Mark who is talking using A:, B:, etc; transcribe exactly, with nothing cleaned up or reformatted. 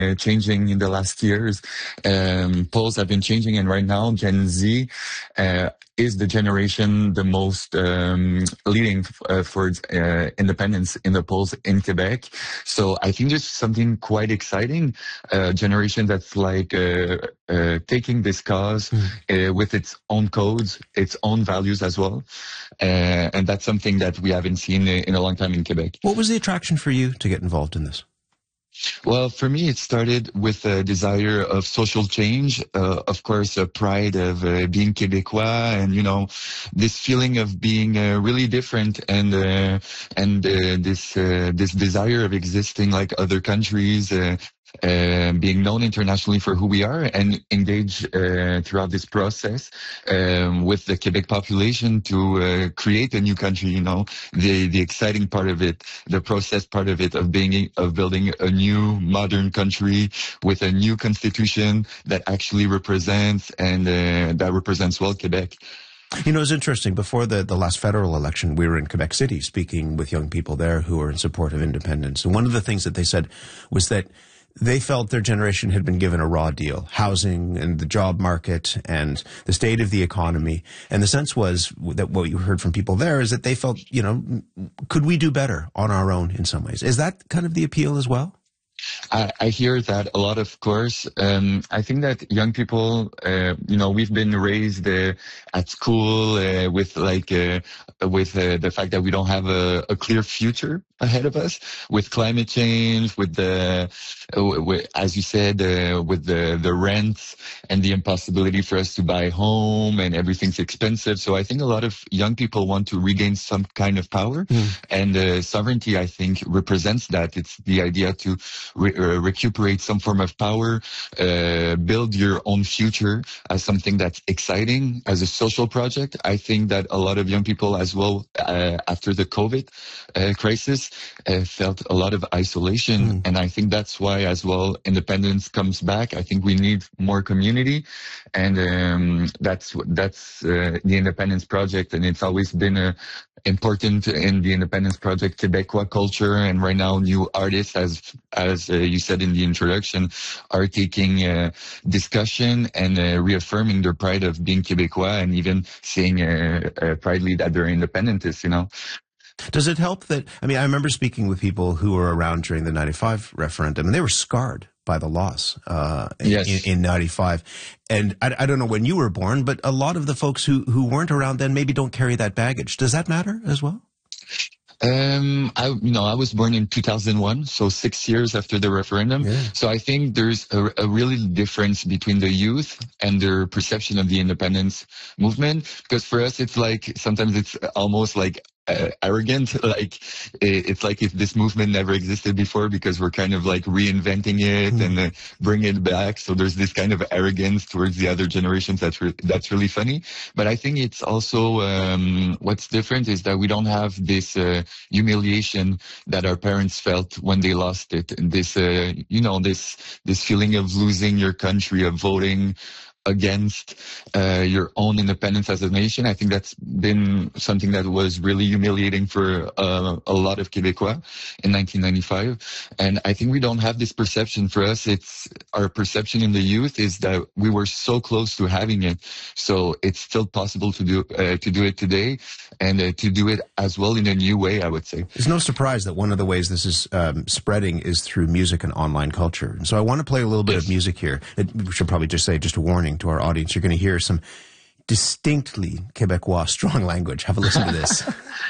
A: uh, changing in the last years. Um, polls have been changing, and right now, Gen Z uh, is the generation the most um, leading uh, for uh, independence in the polls in Quebec. So I think there's something quite exciting. A generation that's like uh, uh, taking this cause mm. uh, with its own codes, its own values as well. Uh, and that's something that we haven't seen in a long time in Quebec.
B: What was the attraction for you to get involved in this?
A: Well, for me, it started with a desire of social change, uh, of course, a pride of uh, being Québécois, and, you know, this feeling of being uh, really different, and uh, and uh, this uh, this desire of existing like other countries, uh, Uh, being known internationally for who we are, and engage uh, throughout this process um, with the Quebec population to uh, create a new country. You know, the the exciting part of it, the process part of it, of being of building a new modern country with a new constitution that actually represents and uh, that represents well Quebec.
B: You know, it's interesting. Before the, the last federal election, we were in Quebec City speaking with young people there who were in support of independence. And one of the things that they said was that they felt their generation had been given a raw deal, housing and the job market and the state of the economy. And the sense was that what you heard from people there is that they felt, you know, could we do better on our own in some ways? Is that kind of the appeal as well?
A: I, I hear that a lot, of course. Um, I think that young people, uh, you know, we've been raised uh, at school uh, with like uh, with uh, the fact that we don't have a, a clear future ahead of us, with climate change, with the, uh, with, as you said, uh, with the the rents and the impossibility for us to buy a home, and everything's expensive. So I think a lot of young people want to regain some kind of power, mm. and uh, sovereignty, I think, represents that. It's the idea to Re- uh, recuperate some form of power, uh, build your own future as something that's exciting, as a social project. I think that a lot of young people as well, uh, after the COVID uh, crisis, uh, felt a lot of isolation. Mm. And I think that's why as well independence comes back. I think we need more community, and um, that's that's uh, the Independence Project, and it's always been a important in the Independence Project Quebecois culture. And right now, new artists, as as uh, you said in the introduction, are taking uh, discussion and uh, reaffirming their pride of being Quebecois, and even saying uh, uh, proudly that they're independentists, you know.
B: Does it help that, I mean, I remember speaking with people who were around during the ninety-five referendum, and they were scarred by the loss uh,
A: yes.
B: in, in ninety-five. And I, I don't know when you were born, but a lot of the folks who, who weren't around then maybe don't carry that baggage. Does that matter as well?
A: Um, I, you know, I was born in two thousand one, so six years after the referendum. Yeah. So I think there's a, a really difference between the youth and their perception of the independence movement. Because for us, it's like, sometimes it's almost like uh, arrogant. Like, it's like if this movement never existed before, because we're kind of like reinventing it mm. and uh, bringing it back. So there's this kind of arrogance towards the other generations that's re- that's really funny. But I think it's also um, what's different is that we don't have this uh, humiliation that our parents felt when they lost it. And this, uh, you know, this this feeling of losing your country, of voting against uh, your own independence as a nation. I think that's been something that was really humiliating for uh, a lot of Quebecois in nineteen ninety-five. And I think we don't have this perception. For us, it's our perception in the youth is that we were so close to having it. So it's still possible to do uh, to do it today, and uh, to do it as well in a new way, I would say.
B: It's no surprise that one of the ways this is um, spreading is through music and online culture. And so I want to play a little bit yes. of music here. It, we should probably just say, just a warning to our audience, you're going to hear some distinctly Quebecois strong language. Have a listen to this.